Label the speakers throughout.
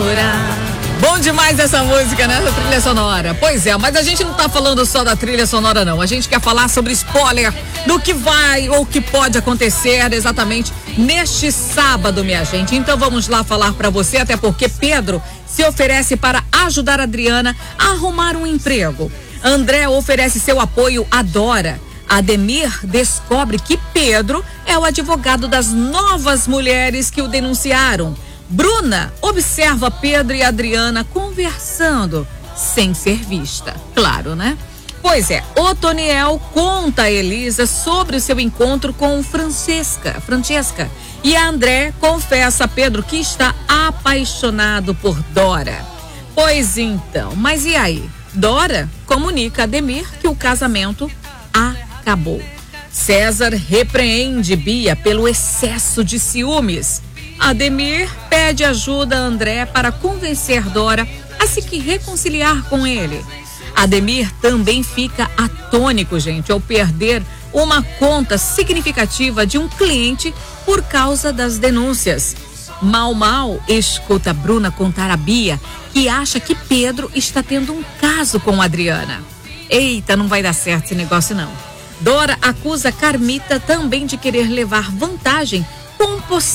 Speaker 1: Bom demais essa música, né? Essa trilha sonora. Pois é, mas a gente não tá falando só da trilha sonora, não. A gente quer falar sobre spoiler do que vai ou que pode acontecer exatamente neste sábado, minha gente. Então vamos lá falar pra você, até porque Pedro se oferece para ajudar a Adriana a arrumar um emprego. André oferece seu apoio a Dora. Ademir descobre que Pedro é o advogado das novas mulheres que o denunciaram. Bruna observa Pedro e Adriana conversando, sem ser vista. Claro, né? Pois é, Otoniel conta a Elisa sobre o seu encontro com Francesca. E a André confessa a Pedro que está apaixonado por Dora. Pois então, mas e aí? Dora comunica a Ademir que o casamento acabou. César repreende Bia pelo excesso de ciúmes. Ademir pede ajuda a André para convencer Dora a se reconciliar com ele. Ademir também fica atônico, gente, ao perder uma conta significativa de um cliente por causa das denúncias. Mal escuta Bruna contar a Bia que acha que Pedro está tendo um caso com Adriana. Eita, não vai dar certo esse negócio não. Dora acusa Carmita também de querer levar vantagem com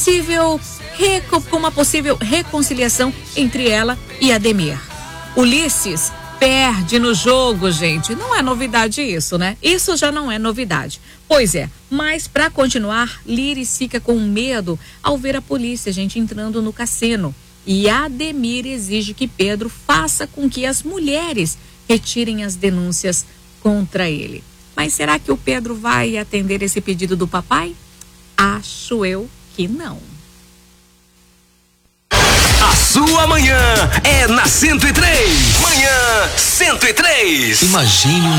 Speaker 1: uma possível reconciliação entre ela e Ademir. Ulisses perde no jogo, gente. Não é novidade isso, né? Isso já não é novidade. Pois é, mas para continuar, Liris fica com medo ao ver a polícia, gente, entrando no cassino. E Ademir exige que Pedro faça com que as mulheres retirem as denúncias contra ele. Mas será que o Pedro vai atender esse pedido do papai? Acho eu que não.
Speaker 2: A sua manhã é na 103. Manhã 103.
Speaker 3: Imagine um